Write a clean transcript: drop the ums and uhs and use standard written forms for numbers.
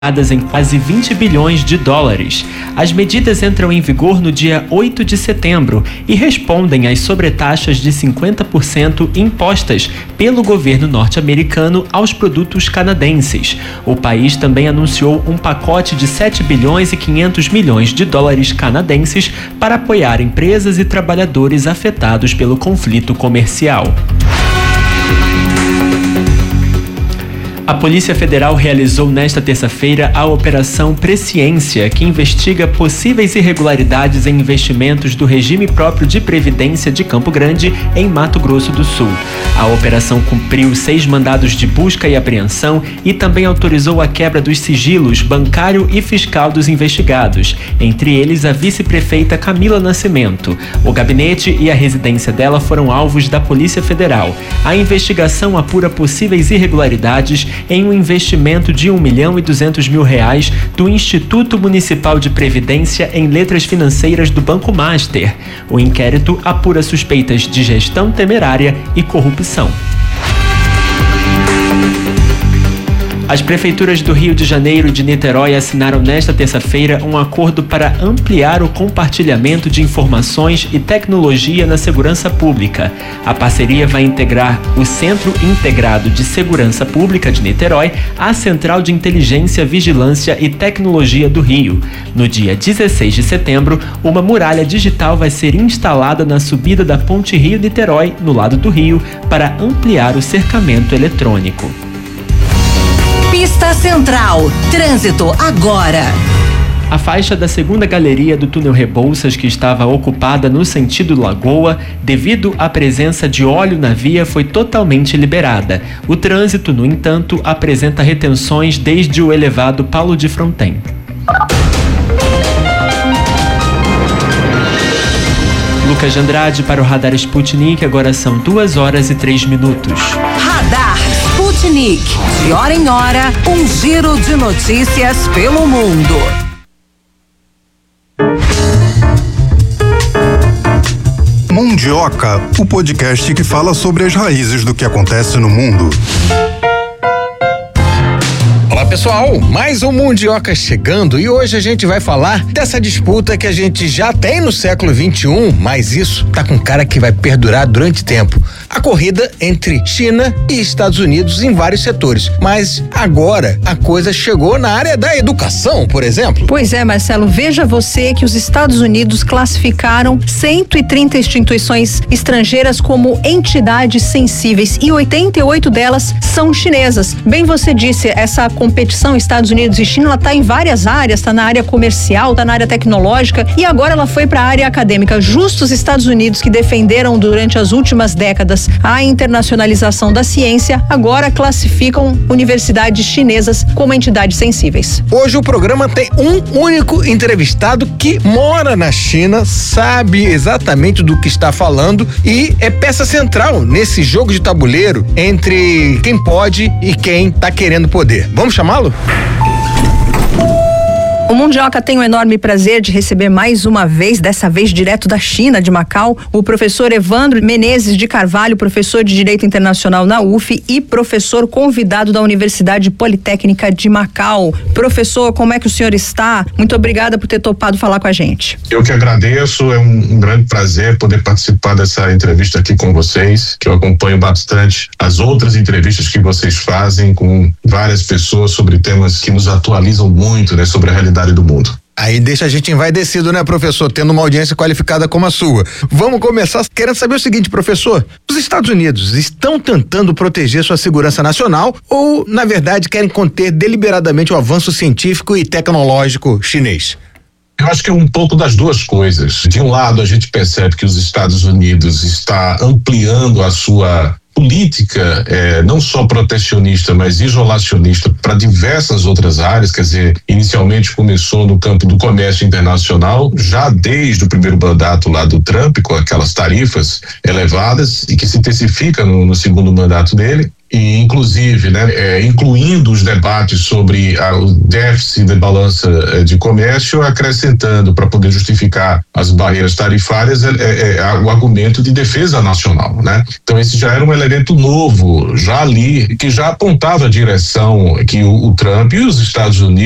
em quase 20 bilhões de dólares. As medidas entram em vigor no dia 8 de setembro e respondem às sobretaxas de 50% impostas pelo governo norte-americano aos produtos canadenses. O país também anunciou um pacote de 7 bilhões e 500 milhões de dólares canadenses para apoiar empresas e trabalhadores afetados pelo conflito comercial. A Polícia Federal realizou nesta terça-feira a Operação Presciência, que investiga possíveis irregularidades em investimentos do Regime Próprio de Previdência de Campo Grande, em Mato Grosso do Sul. A operação cumpriu 6 mandados de busca e apreensão e também autorizou a quebra dos sigilos bancário e fiscal dos investigados, entre eles a vice-prefeita Camila Nascimento. O gabinete e a residência dela foram alvos da Polícia Federal. A investigação apura possíveis irregularidades em um investimento de R$ 1.200.000 do Instituto Municipal de Previdência em letras financeiras do Banco Master. O inquérito apura suspeitas de gestão temerária e corrupção. As prefeituras do Rio de Janeiro e de Niterói assinaram nesta terça-feira um acordo para ampliar o compartilhamento de informações e tecnologia na segurança pública. A parceria vai integrar o Centro Integrado de Segurança Pública de Niterói à Central de Inteligência, Vigilância e Tecnologia do Rio. No dia 16 de setembro, uma muralha digital vai ser instalada na subida da Ponte Rio-Niterói, no lado do Rio, para ampliar o cercamento eletrônico. Pista Central. Trânsito agora. A faixa da segunda galeria do túnel Rebouças, que estava ocupada no sentido Lagoa, devido à presença de óleo na via, foi totalmente liberada. O trânsito, no entanto, apresenta retenções desde o elevado Paulo de Fronten. Lucas de Andrade para o Radar Sputnik, agora são 2h03. Radar Sputnik. De hora em hora, um giro de notícias pelo mundo. Mundioca, o podcast que fala sobre as raízes do que acontece no mundo. Olá pessoal, mais um Mundioca chegando e hoje a gente vai falar dessa disputa que a gente já tem no século XXI, mas isso tá com cara que vai perdurar durante tempo. A corrida entre China e Estados Unidos em vários setores, mas agora a coisa chegou na área da educação, por exemplo. Pois é, Marcelo, veja você que os Estados Unidos classificaram 130 instituições estrangeiras como entidades sensíveis e 88 delas são chinesas. Bem, você disse, essa competição Estados Unidos e China, ela tá em várias áreas, tá na área comercial, tá na área tecnológica e agora ela foi para a área acadêmica. Justo os Estados Unidos, que defenderam durante as últimas décadas a internacionalização da ciência, agora classificam universidades chinesas como entidades sensíveis. Hoje o programa tem um único entrevistado que mora na China, sabe exatamente do que está falando e é peça central nesse jogo de tabuleiro entre quem pode e quem tá querendo poder. Vamos chamá-lo? O Mundioca tem o enorme prazer de receber mais uma vez, dessa vez direto da China, de Macau, o professor Evandro Menezes de Carvalho, professor de Direito Internacional na UF e professor convidado da Universidade Politécnica de Macau. Professor, como é que o senhor está? Muito obrigada por ter topado falar com a gente. Eu que agradeço, é um grande prazer poder participar dessa entrevista aqui com vocês, que eu acompanho bastante as outras entrevistas que vocês fazem com várias pessoas sobre temas que nos atualizam muito, né, sobre a realidade do mundo. Aí deixa a gente envaidecido, né, professor, tendo uma audiência qualificada como a sua. Vamos começar querendo saber o seguinte, professor, os Estados Unidos estão tentando proteger sua segurança nacional ou, na verdade, querem conter deliberadamente o avanço científico e tecnológico chinês? Eu acho que é um pouco das duas coisas. De um lado, a gente percebe que os Estados Unidos está ampliando a sua política, não só protecionista, mas isolacionista para diversas outras áreas, quer dizer, inicialmente começou no campo do comércio internacional, já desde o primeiro mandato lá do Trump, com aquelas tarifas elevadas, e que se intensifica no segundo mandato dele. E inclusive, né, incluindo os debates sobre o déficit de balança de comércio, acrescentando para poder justificar as barreiras tarifárias o argumento de defesa nacional, né? Então esse já era um elemento novo, já ali, que já apontava a direção que o Trump e os Estados Unidos